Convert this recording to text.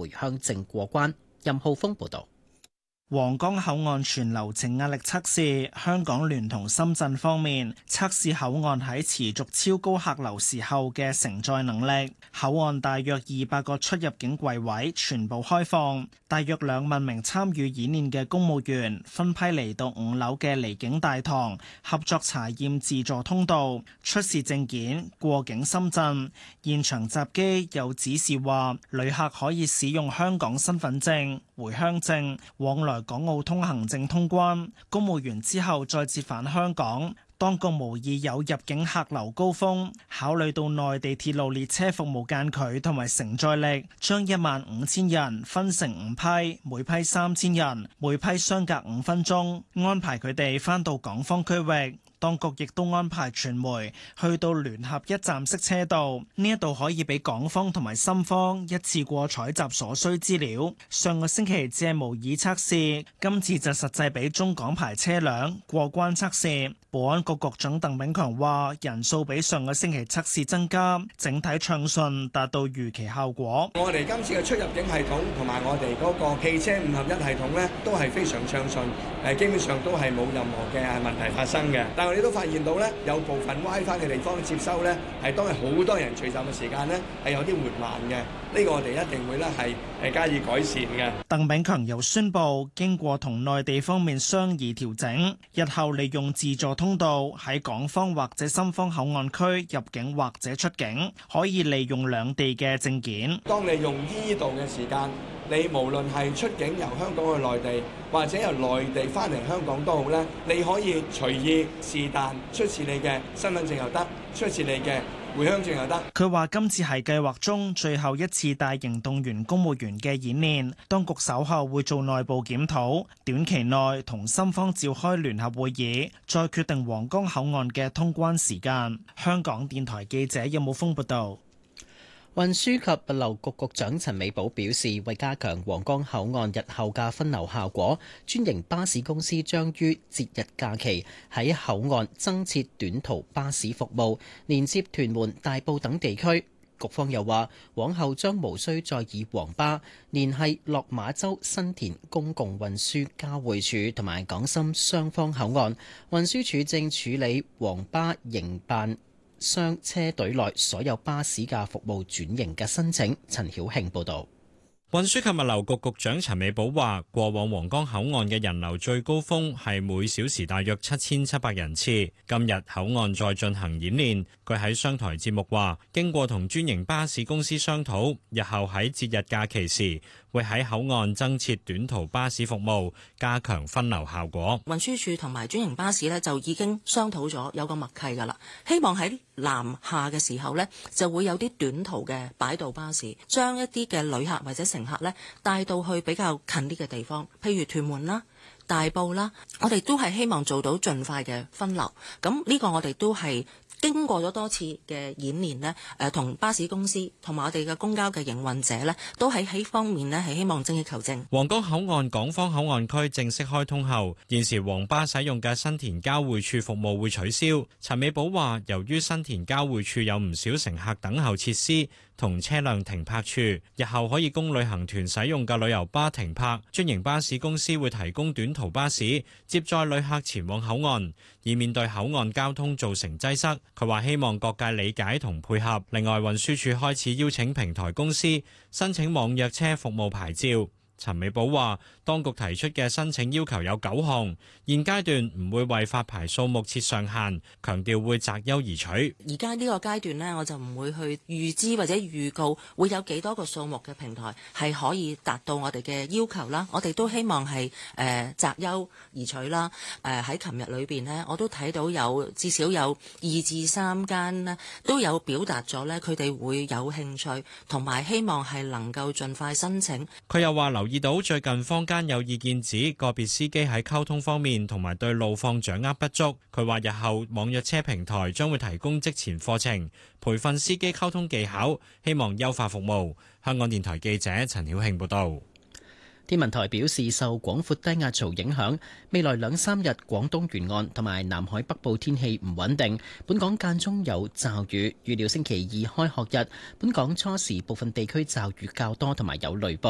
回鄉證過關。任浩峰報導。 皇崗口岸全流程壓力測試，香港聯同深圳方面測試口岸喺持續超高客流時候嘅承載能力。口岸大約200個出入境櫃位全部開放，大約2萬名參與演練嘅公務員分批嚟到5樓嘅離境大堂合作查驗自助通道，出示證件過境深圳。現場閘機有指示話，旅客可以使用香港身份證、回鄉證往來港澳通行證通關，公務員之後再折返香港。當局無意有入境客流高峰，考慮到內地鐵路列車服務間距同埋承載力，將15000人分成5批，每批3000人，每批相隔5分鐘，安排佢哋返到港方區域。當局亦都安排傳媒去到聯合一站式車道，呢一度可以俾港方同埋深方一次過採集所需資料。上個星期只係模擬測試，今次就實際俾中港牌車輛過關測試。保安局局長鄧炳強話：人數比上個星期測試增加，整體暢順，達到預期效果。 我哋今次嘅出入境系統同埋我哋嗰個汽車5合1系統呢，都係非常暢順，基本上都係冇任何嘅問題發生嘅。但係我哋都發現到呢，有部分 WiFi 嘅地方接收呢，係當係好多人聚集嘅時間呢，係有啲緩慢嘅。呢個我哋一定會呢係加以改善嘅。 鄧炳強又宣布，經過同內地方面商議調整，日後利用自助通道喺港方或者深方口岸區入境或者出境，可以利用兩地嘅證件。 當你用呢度嘅時間，你無論係出境由香港去內地，或者由內地翻嚟香港都好咧，你可以隨意是但出示你嘅身份證又得，出示你嘅回鄉證又得。 佢話今次係計劃中最後一次大型動員公務員嘅演練，當局稍後會做內部檢討，短期內同深方召開聯合會議，再決定皇崗口岸嘅通關時間。香港電台記者任武峰報道。 運輸及物流局局長陳美寶表示，為加強皇崗口岸日後嘅分流效果，專營巴士公司將於節日假期喺口岸增設短途巴士服務，連接屯門、大埔等地區。局方又話，往後將無需再以黃巴聯繫落馬洲新田公共運輸交匯處同埋港深雙方口岸。運輸署正處理黃巴營辦商車隊內所有巴士嘅服務轉型嘅申請。陳曉慶報導。 運輸及物流局局長陳美寶話，過往皇崗口岸嘅人流最高峰係每小時大約7700人次。今日口岸再進行演練，佢喺商台節目話，經過同專營巴士公司商討，日後喺節日假期時會喺口岸增設短途巴士服務，加強分流效果。 運輸署同埋專營巴士呢，就已經商討咗有個默契㗎啦，希望喺南下嘅時候呢，就會有啲短途嘅擺渡巴士，將一啲嘅旅客或者乘客呢帶到去比較近啲嘅地方，譬如屯門啦、大埔啦，我哋都係希望做到盡快嘅分流。咁呢個我哋都係經過咗多次嘅演練呢，同巴士公司同埋我哋嘅公交嘅營運者呢，都喺呢方面呢係希望精益求精。 皇崗口岸港方口岸區正式開通後，現時黃巴使用嘅新田交匯處服務會取消。陳美寶話，由於新田交匯處有唔少乘客等候設施同車輛停泊處，日後可以供旅行團使用嘅旅遊巴停泊，專營巴士公司會提供短途巴士接載旅客前往口岸，以免對口岸交通造成擠塞。佢話希望各界理解同配合。另外，運輸署開始邀請平台公司申請網約車服務牌照。陳美寶話，當局提出嘅申請要求有9項，現階段唔會為發牌數目設上限，強調會擇優而取。 而家呢個階段呢，我就唔會去預知或者預告會有幾多個數目嘅平台係可以達到我哋嘅要求啦。我哋都希望係擇優而取啦。喺琴日裏邊呢，我都睇到有至少有2至3間呢都有表達咗呢，佢哋會有興趣同埋希望係能夠盡快申請。 佢又話留意到最近坊間有意見指個別司機喺溝通方面同埋對路況掌握不足。佢話日後網約車平台將會提供職前課程，培訓司機溝通技巧，希望優化服務。香港電台記者陳曉慶報道。 天文台表示，受廣闊低壓槽影響，未來2-3日廣東沿岸同埋南海北部天氣唔穩定，本港間中有驟雨。預料星期2開學日，本港初時部分地區驟雨較多同埋有雷暴。